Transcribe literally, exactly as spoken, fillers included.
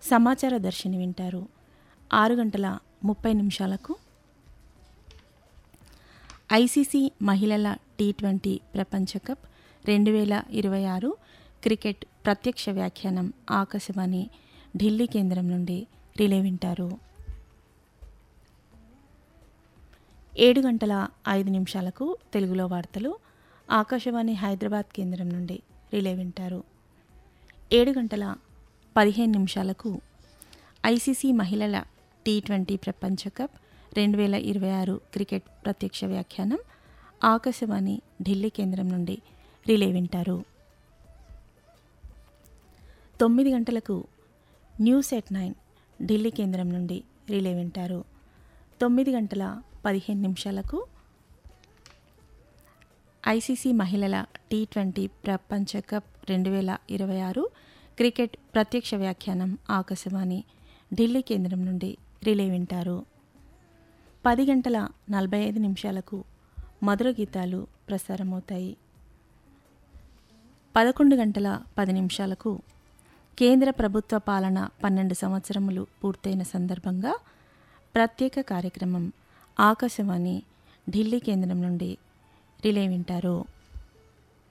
సమాచార దర్శిని వింటారు. ఆరు గంటల ముప్పై నిమిషాలకు ఐసీసీ మహిళల టీ ట్వంటీ ప్రపంచ కప్ రెండు వేల ఇరవై ఆరు క్రికెట్ ప్రత్యక్ష వ్యాఖ్యానం ఆకాశవాణి ఢిల్లీ కేంద్రం నుండి రిలే వింటారు. ఏడు గంటల ఐదు నిమిషాలకు తెలుగులో వార్తలు ఆకాశవాణి హైదరాబాద్ కేంద్రం నుండి రిలే వింటారు. ఏడు గంటల పదిహేను నిమిషాలకు ఐసీసీ మహిళల టీ ట్వంటీ ప్రపంచ కప్ రెండు వేల ఇరవై ఆరు క్రికెట్ ప్రత్యక్ష వ్యాఖ్యానం ఆకాశవాణి ఢిల్లీ కేంద్రం నుండి రిలే వింటారు. తొమ్మిది గంటలకు న్యూస్ ఎట్ నైన్ ఢిల్లీ కేంద్రం నుండి రిలే వింటారు. తొమ్మిది గంటల పదిహేను నిమిషాలకు ఐసీసీ మహిళల టీ ట్వంటీ ప్రపంచ కప్ రెండు వేల ఇరవై ఆరు క్రికెట్ ప్రత్యక్ష వ్యాఖ్యానం ఆకాశవాణి ఢిల్లీ కేంద్రం నుండి రిలే వింటారు. పది గంటల నలభై ఐదు నిమిషాలకు మధుర గీతాలు ప్రసారమవుతాయి. పదకొండు గంటల పది నిమిషాలకు కేంద్ర ప్రభుత్వ పాలన పన్నెండు సంవత్సరములు పూర్తయిన సందర్భంగా ప్రత్యేక కార్యక్రమం ఆకాశవాణి ఢిల్లీ కేంద్రం నుండి రిలే వింటారు.